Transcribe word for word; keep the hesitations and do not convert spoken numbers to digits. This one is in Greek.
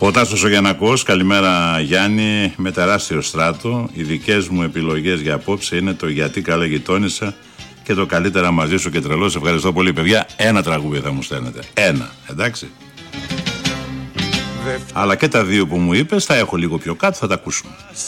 Ο Τάσος ο Γιαννακός, καλημέρα Γιάννη, με τεράστιο στράτο. Οι δικές μου επιλογές για απόψε είναι το Γιατί καλά γειτόνισα και το Καλύτερα μαζί σου και τρελός. Ευχαριστώ πολύ, παιδιά. Ένα τραγούδι θα μου στέλνετε. Ένα, εντάξει. Αλλά και τα δύο που μου είπες θα έχω λίγο πιο κάτω, θα τα ακούσουμε.